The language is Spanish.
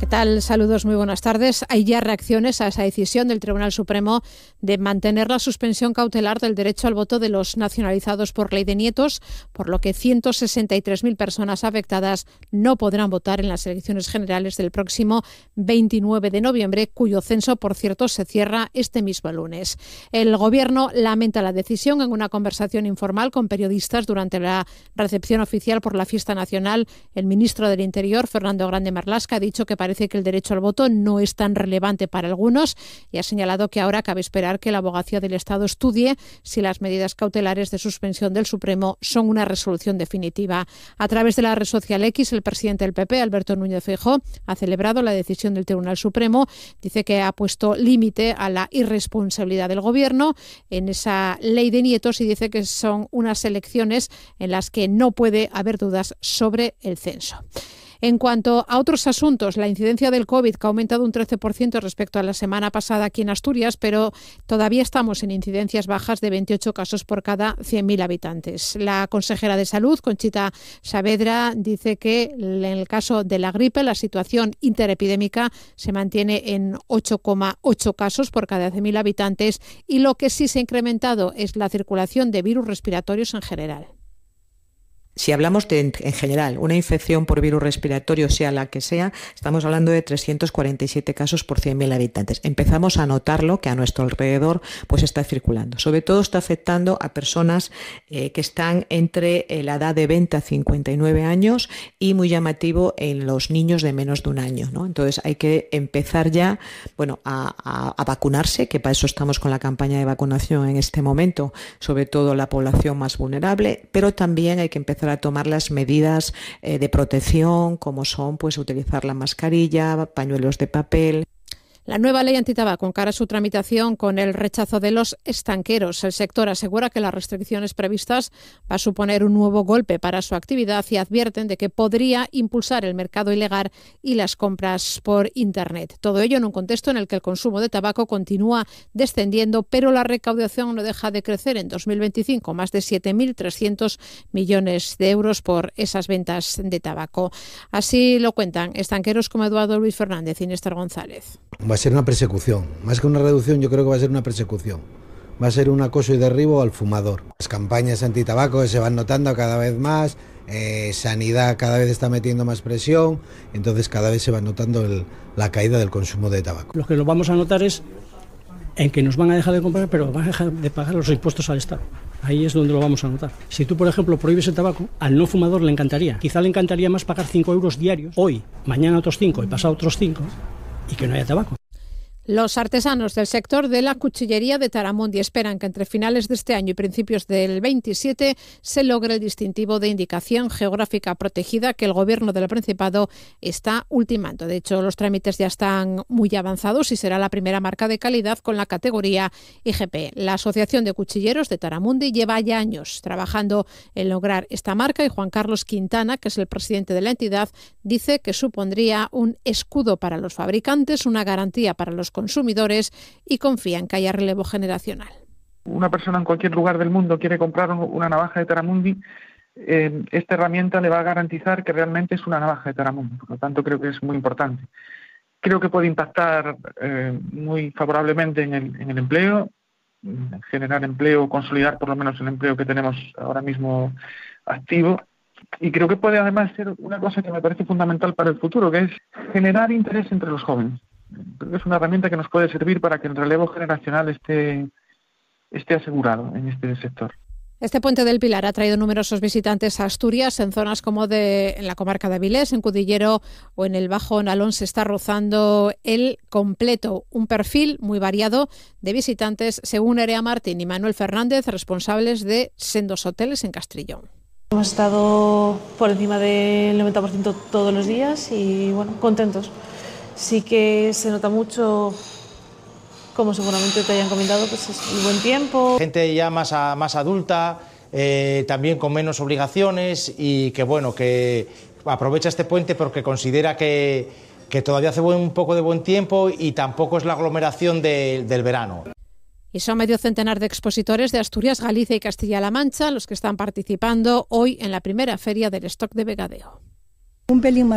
¿Qué tal? Saludos, muy buenas tardes. Hay ya reacciones a esa decisión del Tribunal Supremo de mantener la suspensión cautelar del derecho al voto de los nacionalizados por ley de nietos, por lo que 163.000 personas afectadas no podrán votar en las elecciones generales del próximo 29 de noviembre, cuyo censo, por cierto, se cierra este mismo lunes. El Gobierno lamenta la decisión en una conversación informal con periodistas durante la recepción oficial por la fiesta nacional. El ministro del Interior, Fernando Grande Marlaska, ha dicho que parece que el derecho al voto no es tan relevante para algunos y ha señalado que ahora cabe esperar que la Abogacía del Estado estudie si las medidas cautelares de suspensión del Supremo son una resolución definitiva. A través de la red social X, el presidente del PP, Alberto Núñez Feijóo, ha celebrado la decisión del Tribunal Supremo. Dice que ha puesto límite a la irresponsabilidad del Gobierno en esa ley de nietos y dice que son unas elecciones en las que no puede haber dudas sobre el censo. En cuanto a otros asuntos, la incidencia del COVID, que ha aumentado un 13% respecto a la semana pasada aquí en Asturias, pero todavía estamos en incidencias bajas de 28 casos por cada 100.000 habitantes. La consejera de Salud, Conchita Saavedra, dice que en el caso de la gripe la situación interepidémica se mantiene en 8,8 casos por cada 100.000 habitantes y lo que sí se ha incrementado es la circulación de virus respiratorios en general. Si hablamos de, en general, una infección por virus respiratorio, sea la que sea, estamos hablando de 347 casos por 100.000 habitantes. Empezamos a notarlo, que a nuestro alrededor pues está circulando. Sobre todo está afectando a personas que están entre la edad de 20 a 59 años y muy llamativo en los niños de menos de un año, ¿no? Entonces hay que empezar ya a vacunarse, que para eso estamos con la campaña de vacunación en este momento, sobre todo la población más vulnerable, pero también hay que empezar a tomar las medidas de protección, como son pues utilizar la mascarilla, pañuelos de papel. La nueva ley antitabaco encara su tramitación con el rechazo de los estanqueros. El sector asegura que las restricciones previstas va a suponer un nuevo golpe para su actividad y advierten de que podría impulsar el mercado ilegal y las compras por Internet. Todo ello en un contexto en el que el consumo de tabaco continúa descendiendo, pero la recaudación no deja de crecer. En 2025, más de 7.300 millones de euros por esas ventas de tabaco. Así lo cuentan estanqueros como Eduardo Luis Fernández y Néstor González. Va a ser una persecución, más que una reducción, yo creo que va a ser una persecución. Va a ser un acoso y derribo al fumador. Las campañas antitabaco se van notando cada vez más, Sanidad cada vez está metiendo más presión, entonces cada vez se va notando la caída del consumo de tabaco. Lo que lo vamos a notar es en que nos van a dejar de comprar, pero van a dejar de pagar los impuestos al Estado. Ahí es donde lo vamos a notar. Si tú, por ejemplo, prohíbes el tabaco, al no fumador le encantaría. Quizá le encantaría más pagar 5 euros diarios, hoy, mañana otros 5 y pasado otros 5, y que no haya tabaco. Los artesanos del sector de la cuchillería de Taramundi esperan que entre finales de este año y principios del 27 se logre el distintivo de indicación geográfica protegida que el Gobierno del Principado está ultimando. De hecho, los trámites ya están muy avanzados y será la primera marca de calidad con la categoría IGP. La Asociación de Cuchilleros de Taramundi lleva ya años trabajando en lograr esta marca y Juan Carlos Quintana, que es el presidente de la entidad, dice que supondría un escudo para los fabricantes, una garantía para los consumidores y confía en que haya relevo generacional. Una persona en cualquier lugar del mundo quiere comprar una navaja de Taramundi, esta herramienta le va a garantizar que realmente es una navaja de Taramundi. Por lo tanto, creo que es muy importante. Creo que puede impactar muy favorablemente en el empleo, generar empleo, consolidar por lo menos el empleo que tenemos ahora mismo activo. Y creo que puede además ser una cosa que me parece fundamental para el futuro, que es generar interés entre los jóvenes. Creo que es una herramienta que nos puede servir para que el relevo generacional esté asegurado en este sector. Este puente del Pilar ha traído numerosos visitantes a Asturias. En zonas como en la comarca de Avilés, en Cudillero o en el Bajo Nalón se está rozando el completo. Un perfil muy variado de visitantes, según Nerea Martín y Manuel Fernández, responsables de sendos hoteles en Castrillón. Hemos estado por encima del 90% todos los días y bueno, contentos. Sí que se nota mucho, como seguramente te hayan comentado, pues es el buen tiempo. Gente ya más adulta, también con menos obligaciones y que aprovecha este puente porque considera que todavía hace un poco de buen tiempo y tampoco es la aglomeración del verano. Y son medio centenar de expositores de Asturias, Galicia y Castilla-La Mancha los que están participando hoy en la primera feria del stock de Vegadeo. Un pelín más